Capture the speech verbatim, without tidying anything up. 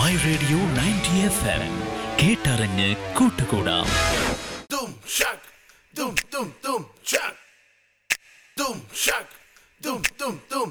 My radio ninety F M, കേട്ടറിഞ്ഞ് കൂട്ടുകൂടാം. Dum shak, dum dum dum shak, dum shak, dum dum dum